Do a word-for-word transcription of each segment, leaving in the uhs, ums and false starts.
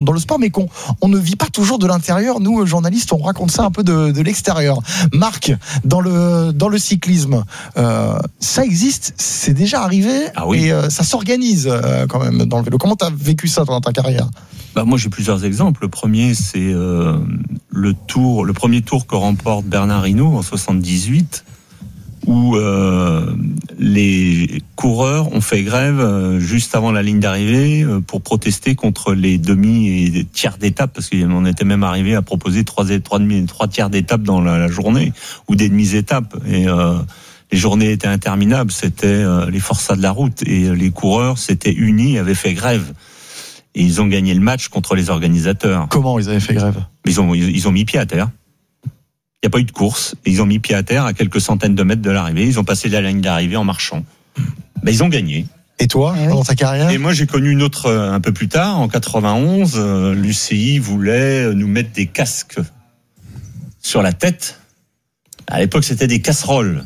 dans le sport, mais qu'on on ne vit pas toujours de l'intérieur. Nous, journalistes, on raconte ça un peu de, de l'extérieur. Marc, dans le, dans le cyclisme, euh, ça existe, c'est déjà arrivé, ah oui. et euh, ça s'organise euh, quand même dans le vélo. Comment tu as vécu ça dans ta carrière ? Bah moi j'ai plusieurs exemples. Le premier c'est euh, le tour, le premier tour que remporte Bernard Hinault en soixante-dix-huit, où euh, les coureurs ont fait grève euh, juste avant la ligne d'arrivée euh, pour protester contre les demi et tiers d'étape, parce qu'on était même arrivé à proposer trois, trois, demi, trois tiers d'étape dans la, la journée, ou des demi-étapes. Et euh, les journées étaient interminables, c'était euh, les forçats de la route, et euh, les coureurs s'étaient unis, avaient fait grève. Et ils ont gagné le match contre les organisateurs. Comment ils avaient fait grève ? Ils ont, ils ont mis pied à terre. Il n'y a pas eu de course. Ils ont mis pied à terre à quelques centaines de mètres de l'arrivée. Ils ont passé la ligne d'arrivée en marchant. Ben, ils ont gagné. Et toi, oui. dans ta carrière ? Et moi, j'ai connu une autre un peu plus tard, en quatre-vingt-onze. Euh, L'U C I voulait nous mettre des casques sur la tête. À l'époque, c'était des casseroles.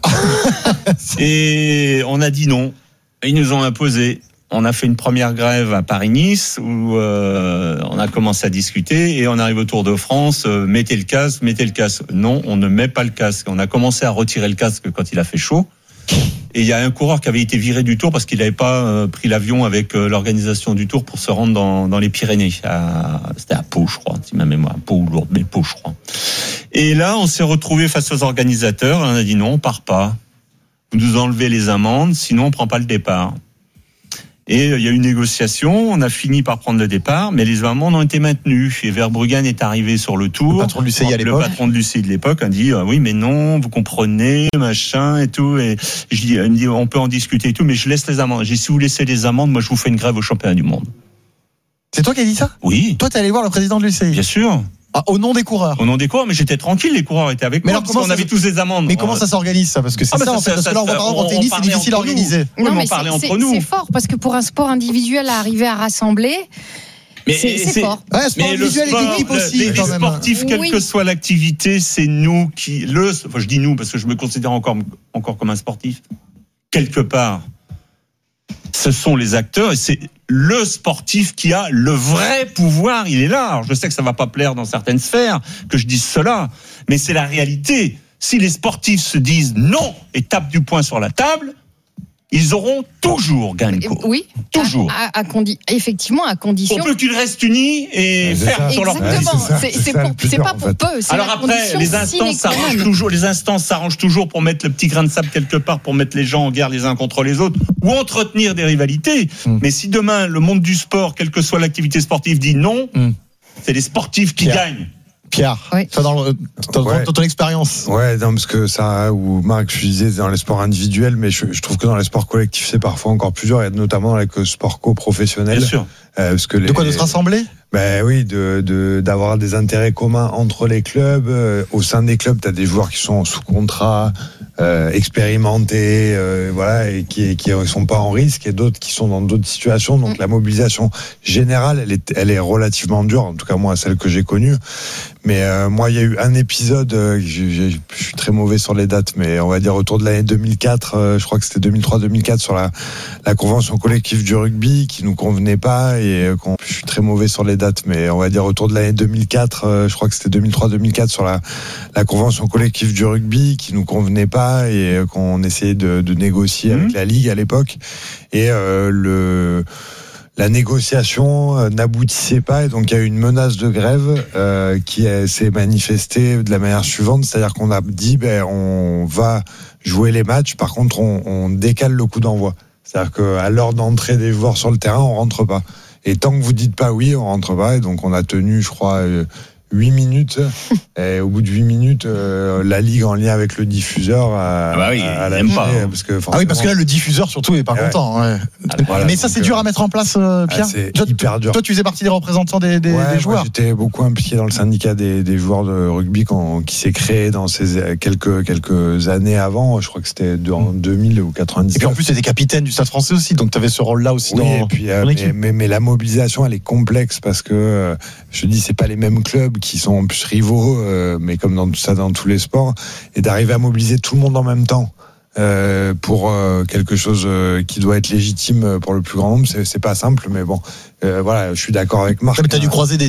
Et on a dit non. Ils nous ont imposé. On a fait une première grève à Paris-Nice où euh, on a commencé à discuter et on arrive au Tour de France, euh, mettez le casque, mettez le casque. Non, on ne met pas le casque. On a commencé à retirer le casque quand il a fait chaud. Et il y a un coureur qui avait été viré du Tour parce qu'il n'avait pas euh, pris l'avion avec euh, l'organisation du Tour pour se rendre dans, dans les Pyrénées. À, c'était à Pau, je crois, si ma mémoire, Pau ou Lourdes, mais Pau, je crois. Et là, on s'est retrouvé face aux organisateurs. Et on a dit non, on part pas. Vous nous enlevez les amendes, sinon on prend pas le départ. Et il y a eu une négociation, on a fini par prendre le départ, mais les amendes ont été maintenues. Et Verbruggen est arrivé sur le Tour. Le patron de l'U C I à l'époque. Le patron de l'U C I de l'époque a dit ah, oui, mais non, vous comprenez, machin et tout. Et je dis, il me dit on peut en discuter et tout, mais je laisse les amendes. J'ai dit si vous laissez les amendes, moi je vous fais une grève au championnat du monde. C'est toi qui as dit ça ? Oui. Toi, t'es allé voir le président de l'U C I ? Bien sûr. Ah, au nom des coureurs. Au nom des coureurs, mais j'étais tranquille, les coureurs étaient avec mais moi, alors, parce qu'on avait tous les amendes. Mais comment ça s'organise, ça ? Parce que c'est ah, ça, ça, en fait, ça, parce ça, que là, on va par exemple en tennis, c'est difficile à organiser. Oui, non, mais mais on parlait c'est, entre nous. C'est fort, parce que pour un sport individuel, à arriver à rassembler, mais c'est, c'est, c'est fort. Ouais, sport mais individuel le sport, et d'équipe aussi, les, quand les même. sportifs, quelle oui. que soit l'activité, c'est nous qui... Le, enfin, je dis nous, parce que je me considère encore, encore comme un sportif. Quelque part, ce sont les acteurs, et c'est le sportif qui a le vrai pouvoir, il est là. Alors, je sais que ça va pas plaire dans certaines sphères que je dise cela, mais c'est la réalité. Si les sportifs se disent non et tapent du poing sur la table, ils auront toujours gain de cause. Oui, toujours. À, à, à condi- effectivement, à condition. On peut qu'ils restent unis et Ouais, faire sur leur Exactement. Ouais, c'est ça, c'est, c'est c'est, ça, pour, le plus c'est dur, pas en pour fait. peu. C'est Alors la après, condition les sine instances qua non. s'arrangent toujours. Les instances s'arrangent toujours pour mettre le petit grain de sable quelque part, pour mettre les gens en guerre les uns contre les autres, ou entretenir des rivalités. Mm. Mais si demain le monde du sport, quelle que soit l'activité sportive, dit non, Mm. c'est les sportifs qui Pierre. gagnent. Pierre, Oui. toi, dans, le, dans, Ouais. dans ton expérience. Ouais, non, parce que ça, ou Marc, je disais dans les sports individuels, mais je, je trouve que dans les sports collectifs, c'est parfois encore plus dur, et notamment avec le sport co-professionnel. Bien sûr. Euh, parce que les, De quoi, de se rassembler ? Ben oui, de, de d'avoir des intérêts communs entre les clubs. Euh, au sein des clubs, t'as des joueurs qui sont sous contrat, euh, expérimentés, euh, voilà, et qui qui sont pas en risque, et d'autres qui sont dans d'autres situations. Donc la mobilisation générale, elle est elle est relativement dure. En tout cas moi, celle que j'ai connue. Mais euh, moi, il y a eu un épisode. Euh, j'ai, j'ai, je suis très mauvais sur les dates, mais on va dire autour de l'année deux mille quatre. Euh, je crois que c'était deux mille trois deux mille quatre sur la la convention collective du rugby qui nous convenait pas, et euh, qu'on, je suis très mauvais sur les dates, mais on va dire autour de l'année deux mille quatre. Euh, je crois que c'était deux mille trois deux mille quatre sur la la convention collective du rugby qui nous convenait pas, et euh, qu'on essayait de, de négocier mmh. avec la ligue à l'époque, et euh, le la négociation euh, n'aboutissait pas, et donc il y a eu une menace de grève euh, qui a, s'est manifestée de la manière suivante, c'est-à-dire qu'on a dit ben on va jouer les matchs, par contre on, on décale le coup d'envoi, c'est-à-dire qu'à l'heure d'entrée des joueurs sur le terrain on rentre pas, et tant que vous dites pas oui on rentre pas, et donc on a tenu je crois euh, huit minutes, et au bout de huit minutes, euh, la Ligue en lien avec le diffuseur a, ah bah oui, a, a lâché, pas, hein. parce que ah oui, parce que là, le diffuseur surtout est pas ouais. content. Ouais. Voilà, mais ça, c'est dur à mettre en place, euh, Pierre. Ah, c'est toi, hyper dur. Toi, tu faisais partie des représentants des, des, ouais, des joueurs. Moi, j'étais beaucoup impliqué dans le syndicat des, des joueurs de rugby quand, qui s'est créé dans ces quelques quelques années avant. Je crois que c'était en deux mille ou quatre-vingt-dix. Et puis en plus, tu étais capitaine du Stade Français aussi, donc tu avais ce rôle-là aussi. Oui, dans, et puis, euh, dans mais, mais, mais la mobilisation, elle est complexe parce que euh, je dis, c'est pas les mêmes clubs qui sont en plus rivaux. Euh, mais comme dans tout ça, dans tous les sports, et d'arriver à mobiliser tout le monde en même temps euh, pour euh, quelque chose euh, qui doit être légitime pour le plus grand nombre, c'est, c'est pas simple, mais bon, euh, voilà, je suis d'accord avec Marc. Mais t'as dû croiser des